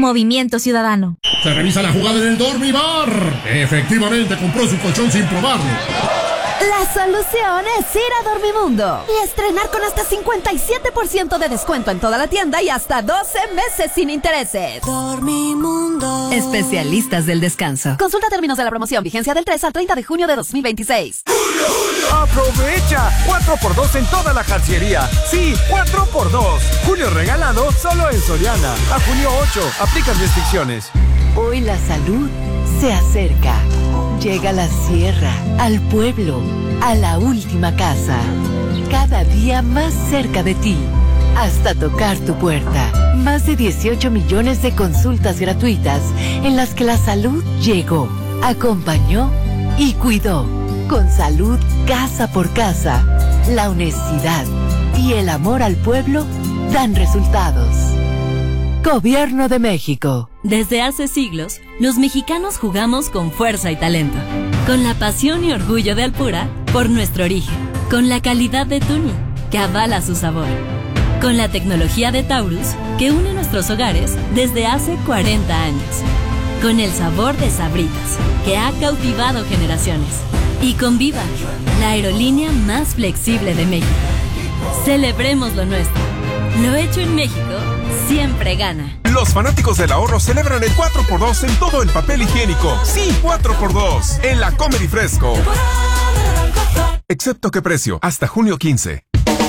Movimiento Ciudadano. Se revisa la jugada en el Dormibar. Efectivamente compró su colchón sin probarlo. La solución es ir a Dormimundo y estrenar con hasta 57% de descuento en toda la tienda y hasta 12 meses sin intereses. Dormimundo. Especialistas del descanso. Consulta términos de la promoción. Vigencia del 3 al 30 de junio de 2026. ¡Aprovecha! 4x2 en toda la jarciería. Sí, 4x2. Julio regalado solo en Soriana. A junio 8. Aplican restricciones. Hoy la salud se acerca. Llega a la sierra, al pueblo, a la última casa. Cada día más cerca de ti, hasta tocar tu puerta. Más de 18 millones de consultas gratuitas en las que la salud llegó, acompañó y cuidó. Con salud casa por casa, la honestidad y el amor al pueblo dan resultados. Gobierno de México. Desde hace siglos, los mexicanos jugamos con fuerza y talento, con la pasión y orgullo de Alpura por nuestro origen, con la calidad de Tuni, que avala su sabor, con la tecnología de Taurus, que une nuestros hogares desde hace 40 años, con el sabor de Sabritas, que ha cautivado generaciones, y con Viva, la aerolínea más flexible de México. Celebremos lo nuestro. Lo hecho en México siempre gana. Los fanáticos del ahorro celebran el 4x2 en todo el papel higiénico. Sí, 4x2 en la Comer y Fresco. Excepto qué precio, hasta junio 15.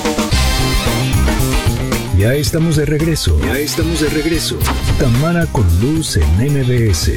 Ya estamos de regreso. Tamara con Luz en MBS.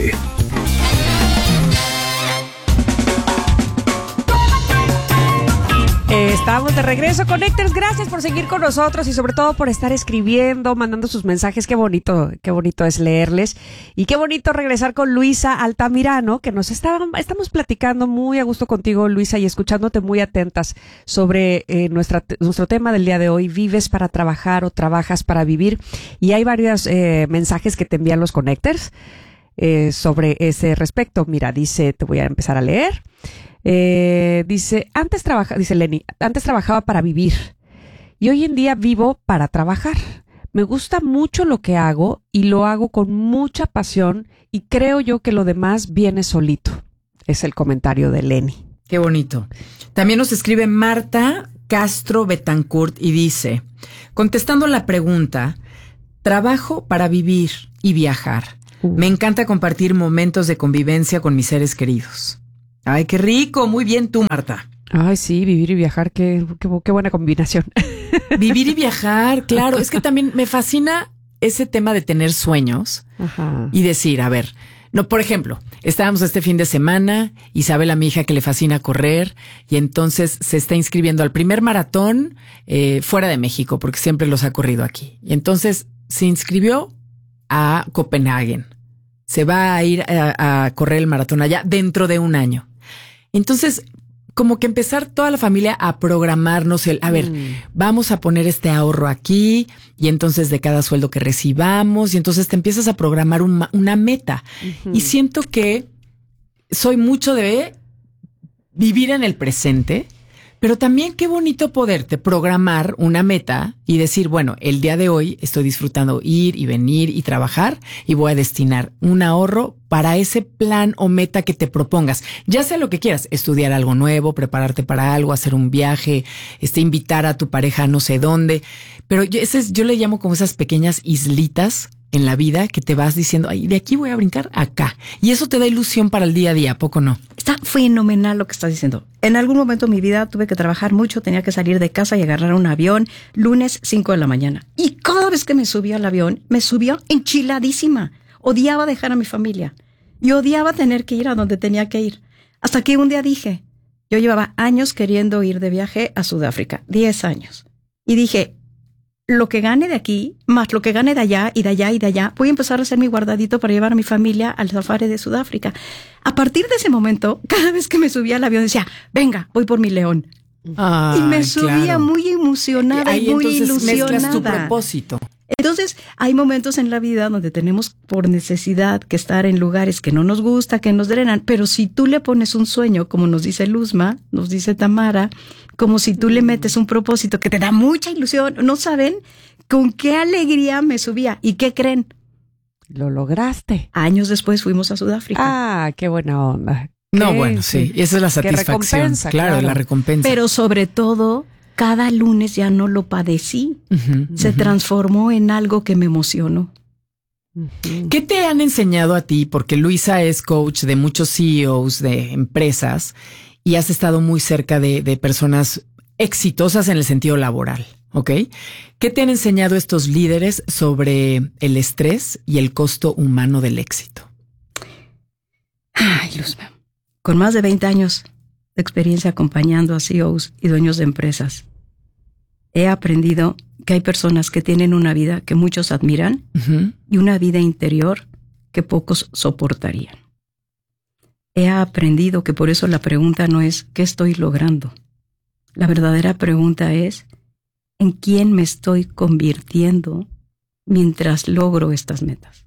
Estamos de regreso, Connectors. Gracias por seguir con nosotros y sobre todo por estar escribiendo, mandando sus mensajes. Qué bonito es leerles. Y qué bonito regresar con Luisa Altamirano, que estamos platicando muy a gusto contigo, Luisa, y escuchándote muy atentas sobre nuestro tema del día de hoy. ¿Vives para trabajar o trabajas para vivir? Y hay varios mensajes que te envían los Connectors sobre ese respecto. Mira, dice, te voy a empezar a leer. Dice Lenny, antes trabajaba para vivir y hoy en día vivo para trabajar. Me gusta mucho lo que hago y lo hago con mucha pasión y creo yo que lo demás viene solito. Es el comentario de Lenny. Qué bonito. También nos escribe Marta Castro Betancourt y dice, contestando la pregunta, trabajo para vivir y viajar. Me encanta compartir momentos de convivencia con mis seres queridos. Ay, qué rico. Muy bien tú, Marta. Ay, sí, vivir y viajar, qué buena combinación. Vivir y viajar, claro. Es que también me fascina ese tema de tener sueños. Ajá. Y decir, a ver, no, por ejemplo, estábamos este fin de semana, Isabela, mi hija, que le fascina correr, y entonces se está inscribiendo al primer maratón fuera de México, porque siempre los ha corrido aquí. Y entonces se inscribió a Copenhague. Se va a ir a correr el maratón allá dentro de un año. Entonces, como que empezar toda la familia a programarnos vamos a poner este ahorro aquí y entonces de cada sueldo que recibamos y entonces te empiezas a programar una meta. Uh-huh. Y siento que soy mucho de vivir en el presente, pero también qué bonito poderte programar una meta y decir, bueno, el día de hoy estoy disfrutando ir y venir y trabajar y voy a destinar un ahorro para ese plan o meta que te propongas. Ya sea lo que quieras, estudiar algo nuevo, prepararte para algo, hacer un viaje, invitar a tu pareja a no sé dónde. Pero yo le llamo como esas pequeñas islitas en la vida que te vas diciendo, ay, de aquí voy a brincar acá. Y eso te da ilusión para el día a día, ¿a poco no? Está fenomenal lo que estás diciendo. En algún momento de mi vida tuve que trabajar mucho, tenía que salir de casa y agarrar un avión, lunes 5 de la mañana. Y cada vez que me subía al avión, me subía enchiladísima. Odiaba dejar a mi familia. Y odiaba tener que ir a donde tenía que ir. Hasta que un día dije, yo llevaba años queriendo ir de viaje a Sudáfrica, 10 años. Y dije, lo que gane de aquí, más lo que gane de allá y de allá y de allá, voy a empezar a hacer mi guardadito para llevar a mi familia al safari de Sudáfrica. A partir de ese momento, cada vez que me subía al avión decía, venga, voy por mi león. Y me subía muy emocionada y muy ilusionada. Mezclas tu propósito. Entonces, hay momentos en la vida donde tenemos por necesidad que estar en lugares que no nos gusta, que nos drenan, pero si tú le pones un sueño, como nos dice Luzma, nos dice Tamara, como si tú le metes un propósito que te da mucha ilusión, no saben con qué alegría me subía. ¿Y qué creen? Lo lograste. Años después fuimos a Sudáfrica. Ah, qué buena onda. No, bueno, sí. Esa es la satisfacción. Recompensa, claro, la recompensa. Pero sobre todo, cada lunes ya no lo padecí. Se transformó en algo que me emocionó. ¿Qué te han enseñado a ti? Porque Luisa es coach de muchos CEOs de empresas y has estado muy cerca de personas exitosas en el sentido laboral, ¿ok? ¿Qué te han enseñado estos líderes sobre el estrés y el costo humano del éxito? Ay, Luzma, con más de 20 años de experiencia acompañando a CEOs y dueños de empresas, he aprendido que hay personas que tienen una vida que muchos admiran y una vida interior que pocos soportarían. He aprendido que por eso la pregunta no es ¿qué estoy logrando? La verdadera pregunta es ¿en quién me estoy convirtiendo mientras logro estas metas?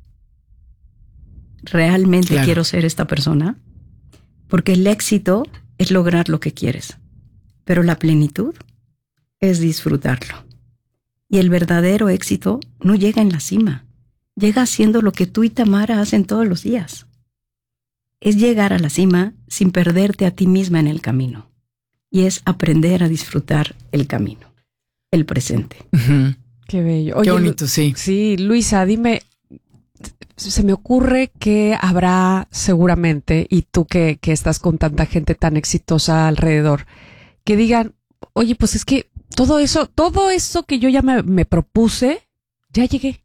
¿Realmente quiero ser esta persona? Porque el éxito es lograr lo que quieres, pero la plenitud es disfrutarlo. Y el verdadero éxito no llega en la cima, llega haciendo lo que tú y Tamara hacen todos los días. Es llegar a la cima sin perderte a ti misma en el camino. Y es aprender a disfrutar el camino, el presente. Qué bello. Oye, qué bonito, sí. Sí, Luisa, dime, se me ocurre que habrá seguramente, y tú que estás con tanta gente tan exitosa alrededor, que digan, oye, pues es que todo eso que yo ya me propuse, ya llegué,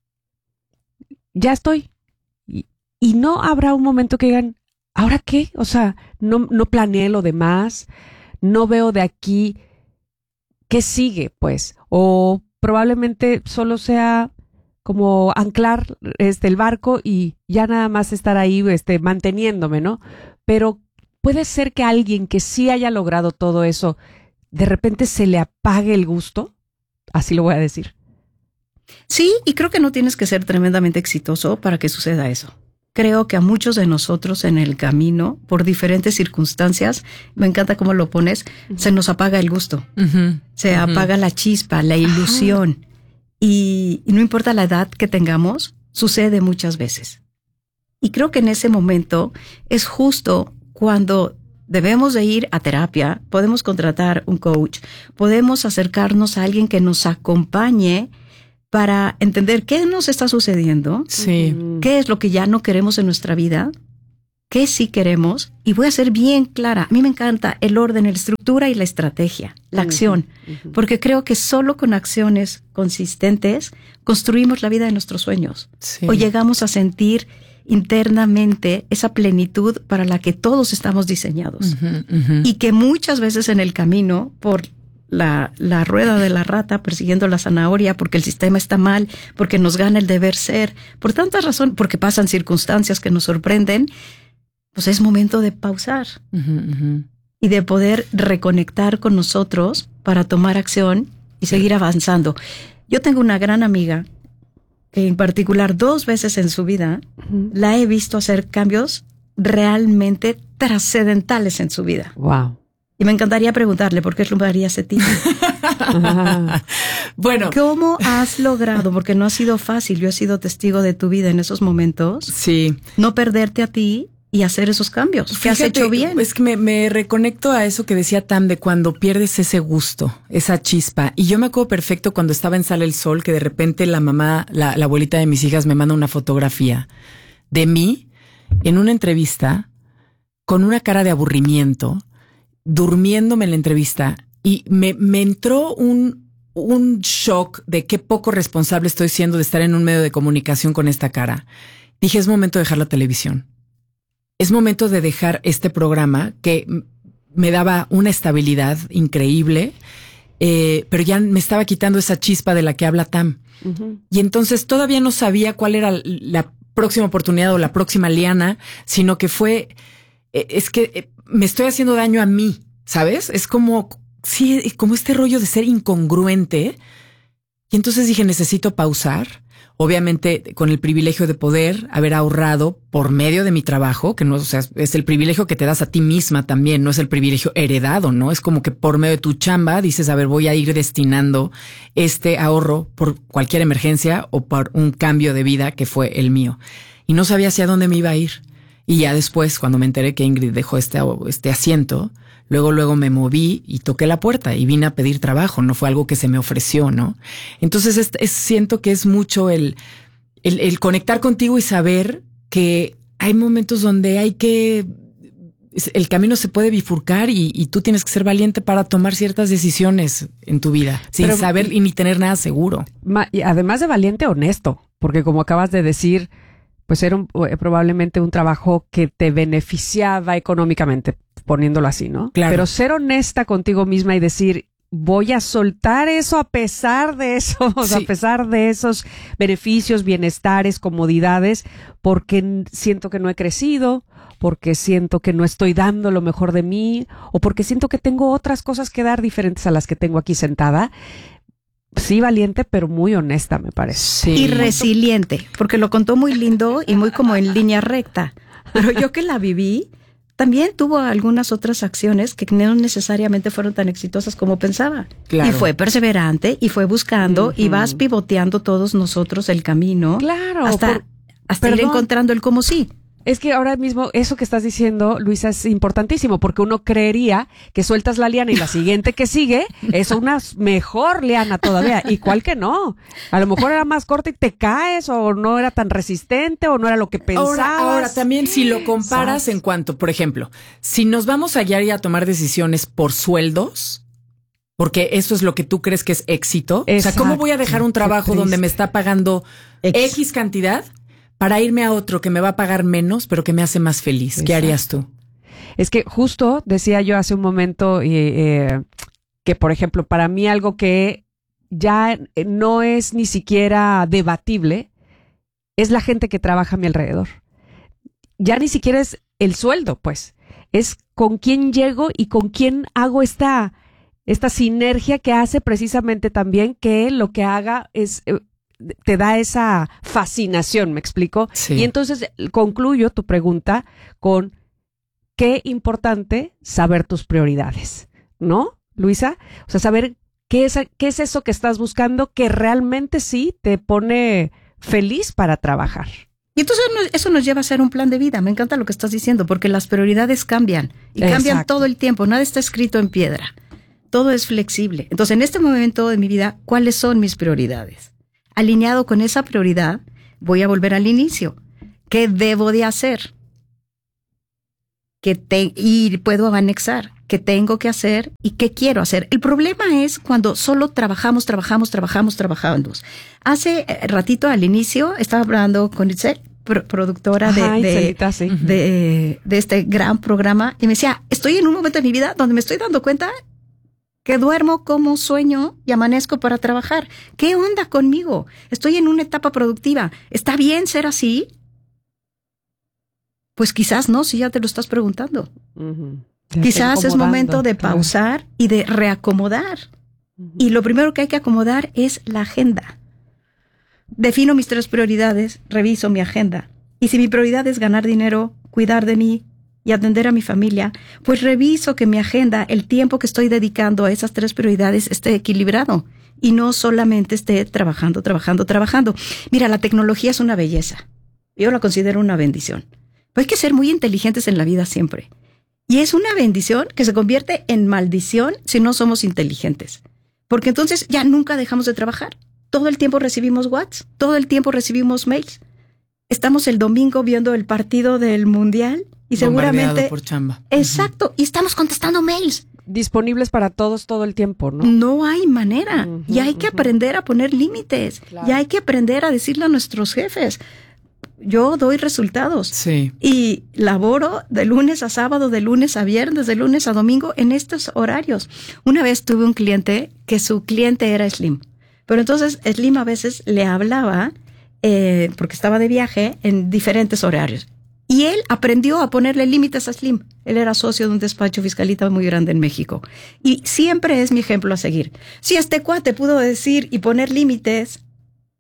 ya estoy. Y no habrá un momento que digan, ¿ahora qué? O sea, no planeé lo demás, no veo de aquí qué sigue, pues. O probablemente solo sea como anclar el barco y ya nada más estar ahí manteniéndome, ¿no? Pero puede ser que alguien que sí haya logrado todo eso, de repente se le apague el gusto, así lo voy a decir. Sí, y creo que no tienes que ser tremendamente exitoso para que suceda eso. Creo que a muchos de nosotros en el camino, por diferentes circunstancias, me encanta cómo lo pones, se nos apaga el gusto, se apaga la chispa, la ilusión. Y no importa la edad que tengamos, sucede muchas veces. Y creo que en ese momento es justo cuando debemos de ir a terapia, podemos contratar un coach, podemos acercarnos a alguien que nos acompañe para entender qué nos está sucediendo, qué es lo que ya no queremos en nuestra vida, qué sí queremos, y voy a ser bien clara. A mí me encanta el orden, la estructura y la estrategia, la acción, porque creo que solo con acciones consistentes construimos la vida de nuestros sueños, o llegamos a sentir internamente esa plenitud para la que todos estamos diseñados, y que muchas veces en el camino, por la rueda de la rata persiguiendo la zanahoria, porque el sistema está mal, porque nos gana el deber ser, por tantas razones, porque pasan circunstancias que nos sorprenden, pues es momento de pausar y de poder reconectar con nosotros para tomar acción y seguir avanzando. Yo tengo una gran amiga que en particular 2 veces en su vida la he visto hacer cambios realmente trascendentales en su vida. Wow. Y me encantaría preguntarle por qué es lo haría ese tipo. Bueno, ¿cómo has logrado? Porque no ha sido fácil. Yo he sido testigo de tu vida en esos momentos. Sí. No perderte a ti y hacer esos cambios. ¿Qué has hecho bien? Es que me reconecto a eso que decía Tam, de cuando pierdes ese gusto, esa chispa. Y yo me acuerdo perfecto cuando estaba en Sale el Sol, que de repente la mamá, la abuelita de mis hijas me manda una fotografía de mí en una entrevista con una cara de aburrimiento, durmiéndome en la entrevista, y me entró un shock de qué poco responsable estoy siendo de estar en un medio de comunicación con esta cara. Dije, es momento de dejar la televisión. Es momento de dejar este programa que me daba una estabilidad increíble, pero ya me estaba quitando esa chispa de la que habla Tam. Y entonces todavía no sabía cuál era la próxima oportunidad o la próxima liana, sino que fue, es que me estoy haciendo daño a mí, ¿sabes? Es como, sí, como este rollo de ser incongruente. Y entonces dije, necesito pausar, obviamente con el privilegio de poder haber ahorrado por medio de mi trabajo, que no, o sea, es el privilegio que te das a ti misma también, no es el privilegio heredado, ¿no? Es como que por medio de tu chamba dices, a ver, voy a ir destinando este ahorro por cualquier emergencia o por un cambio de vida que fue el mío. Y no sabía hacia dónde me iba a ir. Y ya después, cuando me enteré que Ingrid dejó este asiento, luego me moví y toqué la puerta y vine a pedir trabajo. No fue algo que se me ofreció, ¿no? Entonces siento que es mucho el conectar contigo y saber que hay momentos donde el camino se puede bifurcar y tú tienes que ser valiente para tomar ciertas decisiones en tu vida, sin saber y ni tener nada seguro. Y además de valiente, honesto, porque como acabas de decir, pues era probablemente un trabajo que te beneficiaba económicamente, poniéndolo así, ¿no? Claro. Pero ser honesta contigo misma y decir, voy a soltar eso a pesar de eso, o sea, a pesar de esos beneficios, bienestares, comodidades, porque siento que no he crecido, porque siento que no estoy dando lo mejor de mí, o porque siento que tengo otras cosas que dar diferentes a las que tengo aquí sentada. Sí, valiente, pero muy honesta, me parece. Sí. Y resiliente, porque lo contó muy lindo y muy como en línea recta. Pero yo que la viví, también tuvo algunas otras acciones que no necesariamente fueron tan exitosas como pensaba. Claro. Y fue perseverante y fue buscando y vas pivoteando todos nosotros el camino. Claro. Hasta ir encontrando el cómo sí. Es que ahora mismo eso que estás diciendo, Luisa, es importantísimo porque uno creería que sueltas la liana y la siguiente que sigue es una mejor liana todavía. ¿Y cuál que no? A lo mejor era más corta y te caes o no era tan resistente o no era lo que pensabas. Ahora también si lo comparas en cuanto, por ejemplo, si nos vamos a guiar y a tomar decisiones por sueldos, porque eso es lo que tú crees que es éxito. Exacto. O sea, ¿cómo voy a dejar un trabajo donde me está pagando X cantidad para irme a otro que me va a pagar menos, pero que me hace más feliz? ¿Qué harías tú? Es que justo decía yo hace un momento que, por ejemplo, para mí algo que ya no es ni siquiera debatible es la gente que trabaja a mi alrededor. Ya ni siquiera es el sueldo, pues. Es con quién llego y con quién hago esta sinergia que hace precisamente también que lo que haga es... te da esa fascinación, ¿me explico? Sí. Y entonces concluyo tu pregunta con qué importante saber tus prioridades, ¿no, Luisa? O sea, saber qué es eso que estás buscando que realmente sí te pone feliz para trabajar. Y entonces eso nos lleva a hacer un plan de vida. Me encanta lo que estás diciendo, porque las prioridades cambian y cambian todo el tiempo. Nada está escrito en piedra. Todo es flexible. Entonces, en este momento de mi vida, ¿cuáles son mis prioridades? Alineado con esa prioridad, voy a volver al inicio. ¿Qué debo de hacer? Y puedo anexar. ¿Qué tengo que hacer y qué quiero hacer? El problema es cuando solo trabajamos. Hace ratito al inicio estaba hablando con Itzel, productora de este gran programa, y me decía, estoy en un momento de mi vida donde me estoy dando cuenta que duermo, como, sueño y amanezco para trabajar. ¿Qué onda conmigo? Estoy en una etapa productiva. ¿Está bien ser así? Pues quizás no, si ya te lo estás preguntando. Uh-huh. Quizás es momento de pausar y de reacomodar. Uh-huh. Y lo primero que hay que acomodar es la agenda. Defino mis 3 prioridades, reviso mi agenda. Y si mi prioridad es ganar dinero, cuidar de mí y atender a mi familia, pues reviso que mi agenda, el tiempo que estoy dedicando a esas 3 prioridades esté equilibrado y no solamente esté trabajando. Mira, la tecnología es una belleza. Yo la considero una bendición. Pero hay que ser muy inteligentes en la vida siempre. Y es una bendición que se convierte en maldición si no somos inteligentes. Porque entonces ya nunca dejamos de trabajar. Todo el tiempo recibimos WhatsApp, todo el tiempo recibimos mails. Estamos el domingo viendo el partido del Mundial y seguramente por chamba. Exacto, y estamos contestando mails disponibles para todos todo el tiempo, ¿no? No hay manera. Y hay que aprender a poner límites. Claro. Y hay que aprender a decirle a nuestros jefes, yo doy resultados. Sí. Y laboro de lunes a sábado, de lunes a viernes, de lunes a domingo en estos horarios. Una vez tuve un cliente que su cliente era Slim. Pero entonces Slim a veces le hablaba porque estaba de viaje en diferentes horarios. Y él aprendió a ponerle límites a Slim. Él era socio de un despacho fiscalista muy grande en México. Y siempre es mi ejemplo a seguir. Si este cuate pudo decir y poner límites,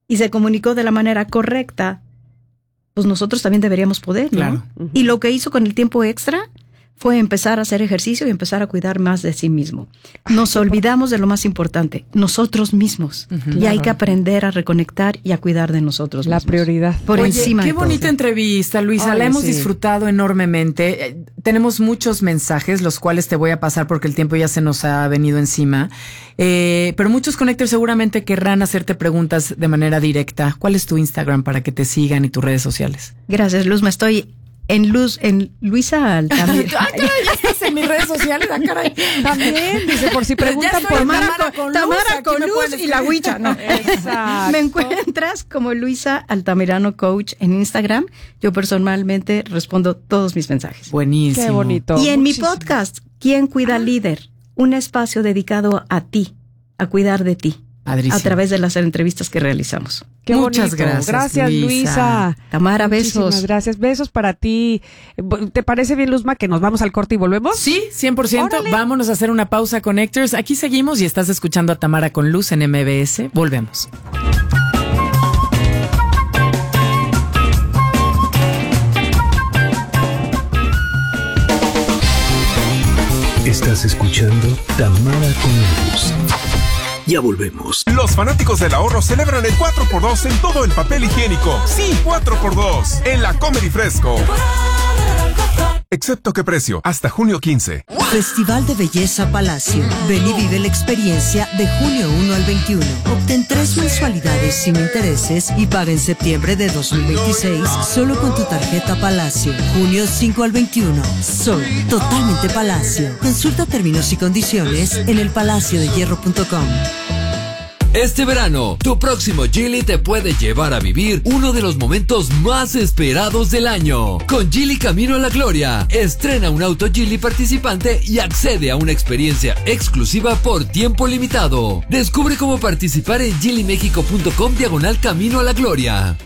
y se comunicó de la manera correcta, pues nosotros también deberíamos poder, ¿no? Claro. Y lo que hizo con el tiempo extra fue empezar a hacer ejercicio y empezar a cuidar más de sí mismo. Nos olvidamos de lo más importante, nosotros mismos. Y hay que aprender a reconectar y a cuidar de nosotros mismos. La prioridad. Por encima qué de todo. bonita entrevista, Luisa. Ay, la hemos sí. disfrutado enormemente. Tenemos muchos mensajes, los cuales te voy a pasar porque el tiempo ya se nos ha venido encima. Pero muchos connectors seguramente querrán hacerte preguntas de manera directa. ¿Cuál es tu Instagram para que te sigan y tus redes sociales? Gracias, Luz. Me estoy en Luisa Altamira. Caray, ya estás en mis redes sociales, caray. También, dice, por si preguntan Ya por estoy en Tamara Tamara con Luz y la Huicha, no. Exacto. Me encuentras como Luisa Altamirano Coach en Instagram. Yo personalmente respondo todos mis mensajes. Buenísimo. Qué bonito. Y en Muchísimo. mi podcast, ¿Quién cuida al líder? Un espacio dedicado a ti, a cuidar de ti. Padrísimo. A través de las entrevistas que realizamos. Qué Muchas bonito. gracias, Gracias, Luisa. Tamara, Muchísimas besos. gracias. Besos para ti. ¿Te parece bien, Luzma, que nos vamos al corte y volvemos? Sí, 100%. Órale. Vámonos a hacer una pausa, Connectors. Aquí seguimos y estás escuchando a Tamara con Luz en MBS. Volvemos. Estás escuchando Tamara con Luz. Ya volvemos. Los fanáticos del ahorro celebran el 4x2 en todo el papel higiénico. Sí, 4x2 en la Comedy Fresco. Excepto qué precio, hasta junio 15. Festival de Belleza Palacio. Ven y vive la experiencia de junio 1 al 21. Obtén 3 mensualidades sin intereses y paga en septiembre de 2026 solo con tu tarjeta Palacio. Junio 5 al 21. Soy totalmente Palacio. Consulta términos y condiciones en elpalaciodehierro.com. Este verano, tu próximo Geely te puede llevar a vivir uno de los momentos más esperados del año. Con Geely Camino a la Gloria, estrena un auto Geely participante y accede a una experiencia exclusiva por tiempo limitado. Descubre cómo participar en geelymexico.com/Camino a la Gloria.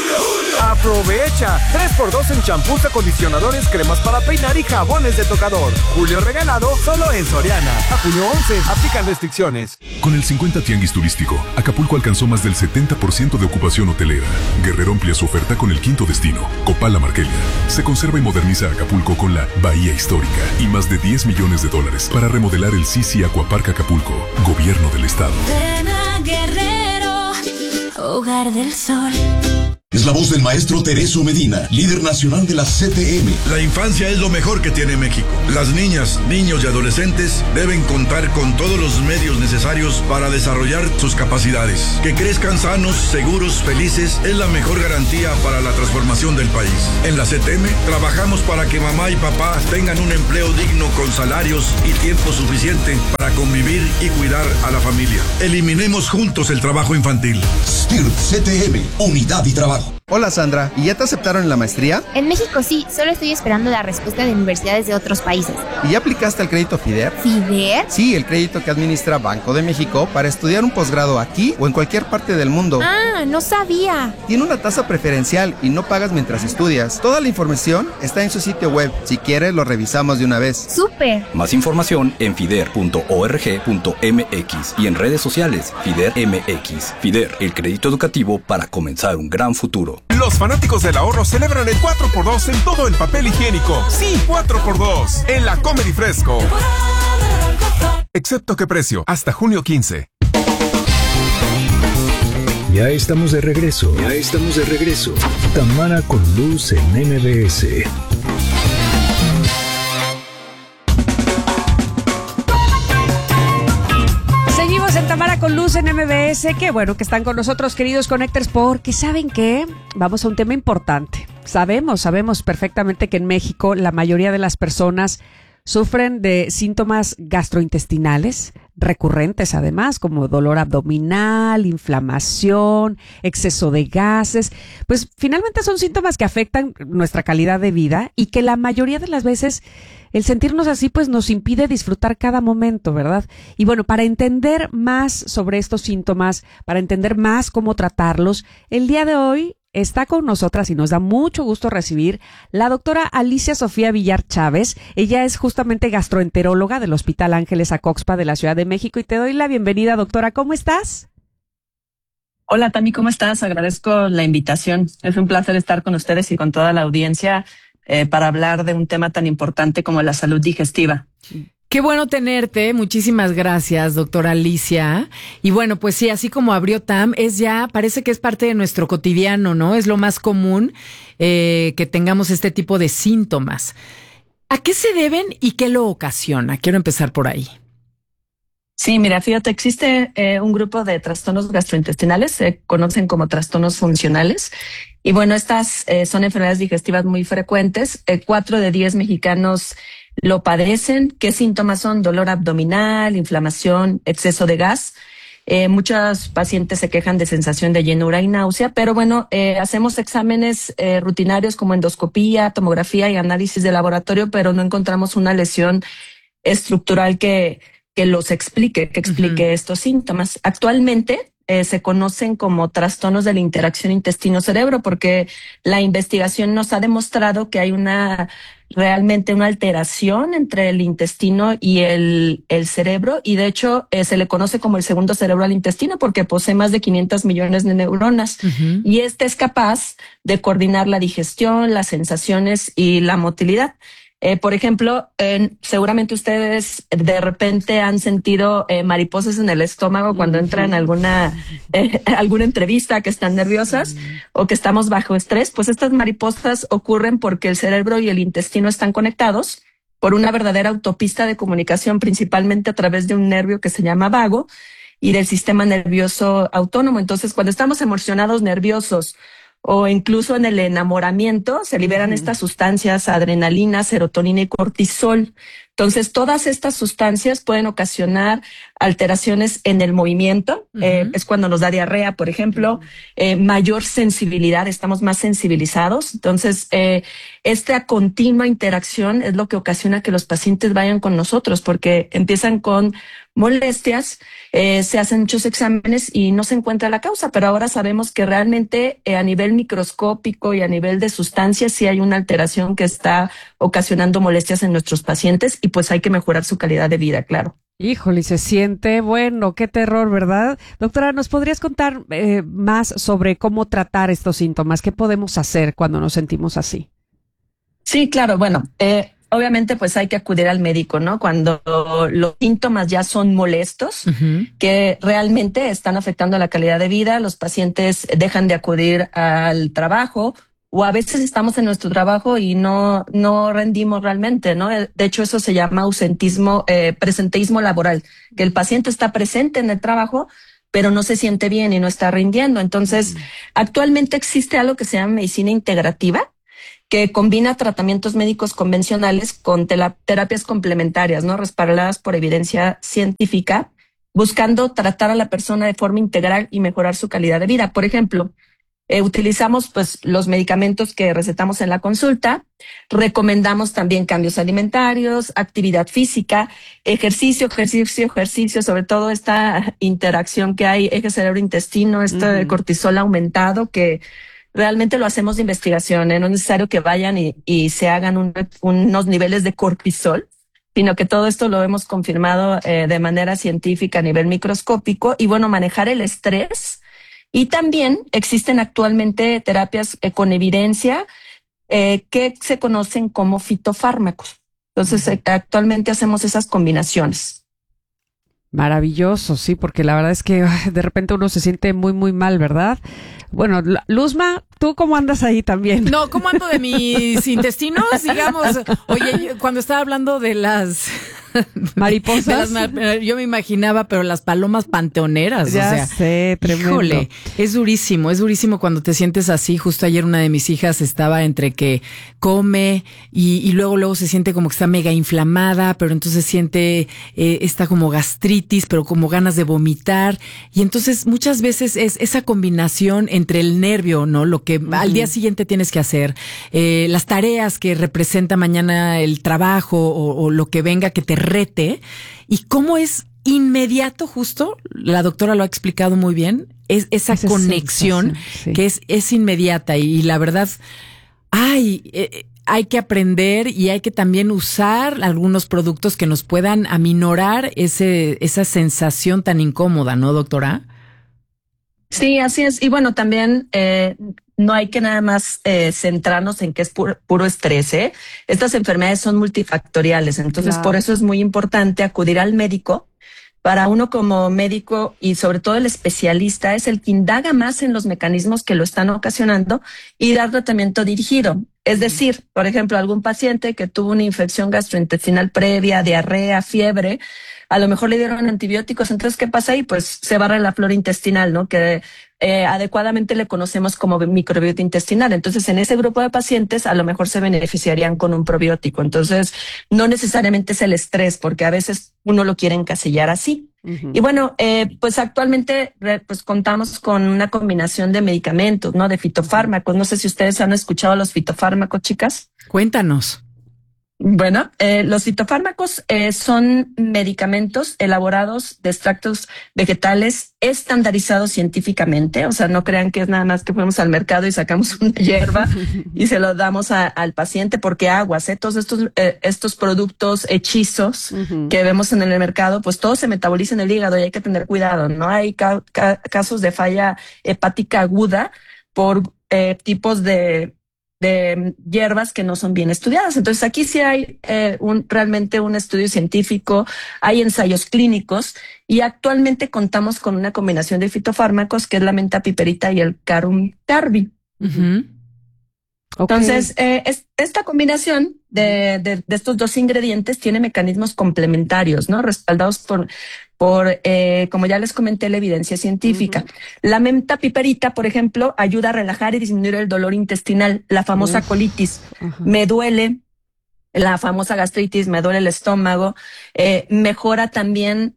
Aprovecha 3x2 en champús, acondicionadores, cremas para peinar y jabones de tocador. Julio regalado solo en Soriana. A junio 11, aplican restricciones. Con el 50 Tianguis Turístico, Acapulco alcanzó más del 70% de ocupación hotelera. Guerrero amplía su oferta con el quinto destino, Copal La Marquelia. Se conserva y moderniza Acapulco con la Bahía Histórica y más de $10 millones para remodelar el Sisi Aquapark Acapulco, Gobierno del Estado. Ven a Guerrero, hogar del sol. Es la voz del maestro Tereso Medina, líder nacional de la CTM. La infancia es lo mejor que tiene México. Las niñas, niños y adolescentes deben contar con todos los medios necesarios para desarrollar sus capacidades. Que crezcan sanos, seguros, felices es la mejor garantía para la transformación del país. En la CTM trabajamos para que mamá y papá tengan un empleo digno con salarios y tiempo suficiente para convivir y cuidar a la familia. Eliminemos juntos el trabajo infantil. STIRT CTM, Unidad y Trabajo. Hola Sandra, ¿y ya te aceptaron en la maestría? En México sí, solo estoy esperando la respuesta de universidades de otros países. ¿Y ya aplicaste al crédito FIDER? ¿FIDER? Sí, el crédito que administra Banco de México para estudiar un posgrado aquí o en cualquier parte del mundo. Ah, no sabía. Tiene una tasa preferencial y no pagas mientras estudias. Toda la información está en su sitio web. Si quieres, lo revisamos de una vez. ¡Súper! Más información en fider.org.mx y en redes sociales FIDER MX. FIDER, el crédito educativo para comenzar un gran futuro. Los fanáticos del ahorro celebran el 4x2 en todo el papel higiénico. Sí, 4x2 en la Comedy Fresco. Excepto qué precio, hasta junio 15. Ya estamos de regreso. Tamara con Luz en MBS. Seguimos en Tamara con Luz en MBS. Qué bueno que están con nosotros, queridos Connectors, porque ¿saben qué? Vamos a un tema importante. Sabemos perfectamente que en México la mayoría de las personas sufren de síntomas gastrointestinales recurrentes, además, como dolor abdominal, inflamación, exceso de gases. Pues finalmente son síntomas que afectan nuestra calidad de vida y que la mayoría de las veces el sentirnos así pues nos impide disfrutar cada momento, ¿verdad? Y bueno, para entender más sobre estos síntomas, para entender más cómo tratarlos, el día de hoy está con nosotras y nos da mucho gusto recibir la doctora Alicia Sofía Villar Chávez. Ella es justamente gastroenteróloga del Hospital Ángeles Acoxpa de la Ciudad de México y te doy la bienvenida, doctora. ¿Cómo estás? Hola Tami, ¿cómo estás? Agradezco la invitación. Es un placer estar con ustedes y con toda la audiencia para hablar de un tema tan importante como la salud digestiva. Qué bueno tenerte, muchísimas gracias, doctora Alicia. Y bueno, pues sí, así como abrió Tam, parece que es parte de nuestro cotidiano, ¿no? Es lo más común que tengamos este tipo de síntomas. ¿A qué se deben y qué lo ocasiona? Quiero empezar por ahí. Sí, mira, fíjate, existe un grupo de trastornos gastrointestinales, se conocen como trastornos funcionales. Y bueno, estas son enfermedades digestivas muy frecuentes. 4 de 10 mexicanos lo padecen. ¿Qué síntomas son? Dolor abdominal, inflamación, exceso de gas. Muchos pacientes se quejan de sensación de llenura y náusea, pero bueno, hacemos exámenes rutinarios como endoscopía, tomografía y análisis de laboratorio, pero no encontramos una lesión estructural que explique estos síntomas. Actualmente se conocen como trastornos de la interacción intestino-cerebro porque la investigación nos ha demostrado que hay realmente una alteración entre el intestino y el cerebro, y de hecho se le conoce como el segundo cerebro al intestino porque posee más de 500 millones de neuronas. Y este es capaz de coordinar la digestión, las sensaciones y la motilidad. Por ejemplo, seguramente ustedes de repente han sentido mariposas en el estómago cuando entran a alguna entrevista, que están nerviosas o que estamos bajo estrés. Pues estas mariposas ocurren porque el cerebro y el intestino están conectados por una verdadera autopista de comunicación, principalmente a través de un nervio que se llama vago y del sistema nervioso autónomo. Entonces, cuando estamos emocionados, nerviosos, o incluso en el enamoramiento, se liberan estas sustancias, adrenalina, serotonina y cortisol. Entonces, todas estas sustancias pueden ocasionar alteraciones en el movimiento. Es cuando nos da diarrea, por ejemplo, mayor sensibilidad, estamos más sensibilizados. Entonces, esta continua interacción es lo que ocasiona que los pacientes vayan con nosotros, porque empiezan con molestias, se hacen muchos exámenes y no se encuentra la causa, pero ahora sabemos que realmente a nivel microscópico y a nivel de sustancias sí hay una alteración que está ocasionando molestias en nuestros pacientes y pues hay que mejorar su calidad de vida, claro. Híjole, se siente, bueno, qué terror, ¿verdad? Doctora, ¿nos podrías contar más sobre cómo tratar estos síntomas? ¿Qué podemos hacer cuando nos sentimos así? Sí, claro, bueno, obviamente pues hay que acudir al médico, ¿no? Cuando los síntomas ya son molestos, que realmente están afectando la calidad de vida, los pacientes dejan de acudir al trabajo, o a veces estamos en nuestro trabajo y no rendimos realmente, ¿no? De hecho, eso se llama ausentismo, presenteísmo laboral, que el paciente está presente en el trabajo, pero no se siente bien y no está rindiendo. Entonces, actualmente existe algo que se llama medicina integrativa, que combina tratamientos médicos convencionales con terapias complementarias, ¿no? Respaldadas por evidencia científica, buscando tratar a la persona de forma integral y mejorar su calidad de vida. Por ejemplo, utilizamos pues los medicamentos que recetamos en la consulta, recomendamos también cambios alimentarios, actividad física, ejercicio, sobre todo esta interacción que hay eje cerebro-intestino, este cortisol aumentado que realmente lo hacemos de investigación, no es necesario que vayan y se hagan unos niveles de cortisol, sino que todo esto lo hemos confirmado de manera científica a nivel microscópico y bueno, manejar el estrés. Y también existen actualmente terapias con evidencia que se conocen como fitofármacos. Entonces, actualmente hacemos esas combinaciones. Maravilloso, sí, porque la verdad es que de repente uno se siente muy, muy mal, ¿verdad? Bueno, Luzma, ¿tú cómo andas ahí también? No, ¿cómo ando de mis intestinos? Digamos, oye, cuando estaba hablando de las mariposas, yo me imaginaba, pero las palomas panteoneras, ya o sea, sé, tremendo. Híjole, es durísimo cuando te sientes así. Justo ayer una de mis hijas estaba entre que come y luego se siente como que está mega inflamada, pero entonces siente esta como gastritis, pero como ganas de vomitar, y entonces muchas veces es esa combinación entre el nervio, ¿no? Lo que al día siguiente tienes que hacer, las tareas que representa mañana el trabajo o lo que venga que te rete, y cómo es inmediato, justo, la doctora lo ha explicado muy bien, es esa conexión que es inmediata y la verdad, hay que aprender y hay que también usar algunos productos que nos puedan aminorar esa sensación tan incómoda, ¿no, doctora? Sí, así es. Y bueno, también no hay que nada más centrarnos en que es puro estrés. Estas enfermedades son multifactoriales, entonces Claro. por eso es muy importante acudir al médico. Para uno como médico y sobre todo el especialista es el que indaga más en los mecanismos que lo están ocasionando y dar tratamiento dirigido. Es decir, por ejemplo, algún paciente que tuvo una infección gastrointestinal previa, diarrea, fiebre, a lo mejor le dieron antibióticos. Entonces, ¿qué pasa ahí? Pues se barre la flora intestinal, ¿no? Que adecuadamente le conocemos como microbiota intestinal. Entonces, en ese grupo de pacientes, a lo mejor se beneficiarían con un probiótico. Entonces, no necesariamente es el estrés, porque a veces uno lo quiere encasillar así. Y bueno, pues actualmente pues contamos con una combinación de medicamentos, ¿no? De fitofármacos. No sé si ustedes han escuchado los fitofármacos, chicas. Cuéntanos. Bueno, los fitofármacos son medicamentos elaborados de extractos vegetales estandarizados científicamente. O sea, no crean que es nada más que fuimos al mercado y sacamos una hierba y se lo damos al paciente, porque aguas, todos estos productos hechizos que vemos en el mercado, pues todo se metaboliza en el hígado y hay que tener cuidado, ¿no? Hay casos de falla hepática aguda por tipos de hierbas que no son bien estudiadas. Entonces aquí sí hay realmente un estudio científico, hay ensayos clínicos y actualmente contamos con una combinación de fitofármacos que es la menta piperita y el carum carbi. Entonces, esta combinación de estos dos ingredientes tiene mecanismos complementarios, ¿no? Respaldados por como ya les comenté, la evidencia científica. La menta piperita, por ejemplo, ayuda a relajar y disminuir el dolor intestinal, la famosa colitis. Me duele, la famosa gastritis, me duele el estómago, mejora también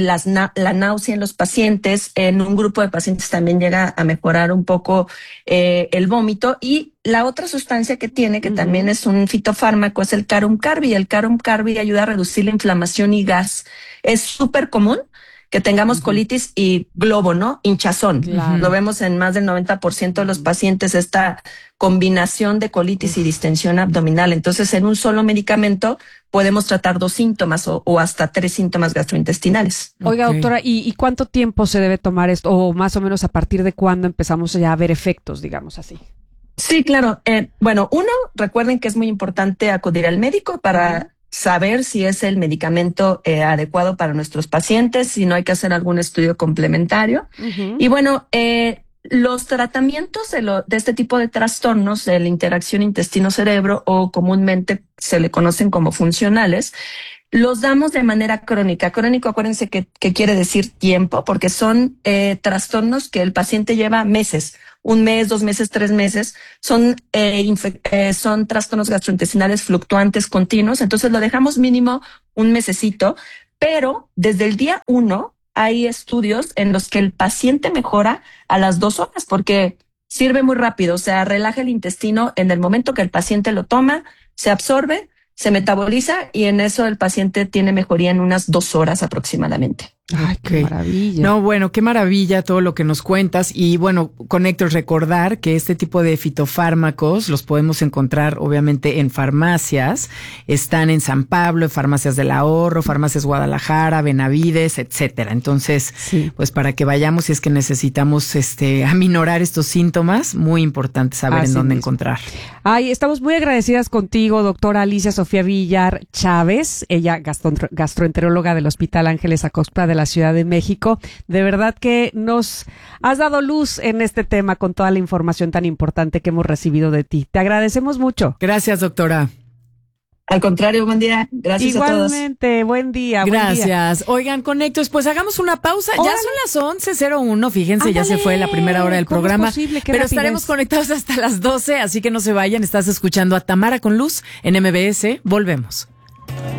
la náusea en los pacientes. En un grupo de pacientes también llega a mejorar un poco el vómito. Y la otra sustancia que tiene, que también es un fitofármaco, es el carum carbi. El carum carbi ayuda a reducir la inflamación y gas. Es súper común que tengamos colitis y globo, ¿no? Hinchazón. Claro. Lo vemos en más del 90% de los pacientes, esta combinación de colitis y distensión abdominal. Entonces, en un solo medicamento podemos tratar 2 síntomas o hasta 3 síntomas gastrointestinales. Oiga, doctora, ¿y cuánto tiempo se debe tomar esto? O más o menos a partir de cuándo empezamos ya a ver efectos, digamos así. Sí, claro. Bueno, recuerden que es muy importante acudir al médico para saber si es el medicamento adecuado para nuestros pacientes, si no hay que hacer algún estudio complementario. Y bueno, los tratamientos de este tipo de trastornos de la interacción intestino-cerebro, o comúnmente se le conocen como funcionales, los damos de manera crónica. Crónico, acuérdense que quiere decir tiempo, porque son trastornos que el paciente lleva meses, 1 mes, 2 meses, 3 meses. Son trastornos gastrointestinales fluctuantes continuos. Entonces lo dejamos mínimo 1 mesecito, pero desde el día 1 hay estudios en los que el paciente mejora a las 2 horas, porque sirve muy rápido. O sea, relaja el intestino en el momento que el paciente lo toma, se absorbe, se metaboliza y en eso el paciente tiene mejoría en unas 2 horas aproximadamente. Ay, qué maravilla. No, bueno, qué maravilla todo lo que nos cuentas. Y bueno, con Héctor, recordar que este tipo de fitofármacos los podemos encontrar obviamente en farmacias. Están en San Pablo, en Farmacias del Ahorro, Farmacias Guadalajara, Benavides, etcétera. Entonces, pues para que vayamos, si es que necesitamos aminorar estos síntomas, muy importante saber Así en dónde mismo. encontrar. Ay, estamos muy agradecidas contigo, doctora Alicia Sofía Villar Chávez, ella gastroenteróloga del Hospital Ángeles Acoxpa de la Ciudad de México. De verdad que nos has dado luz en este tema con toda la información tan importante que hemos recibido de ti. Te agradecemos mucho. Gracias, doctora. Al contrario, buen día. Gracias a todos. Igualmente, buen día. Gracias. Oigan, conectos, pues hagamos una pausa. Órale. Ya son las 11:01. Fíjense, ya se fue la primera hora del ¿Cómo es programa. posible? Qué Pero rapidez. estaremos conectados hasta las 12, así que no se vayan. Estás escuchando a Tamara con Luz en MBS. Volvemos.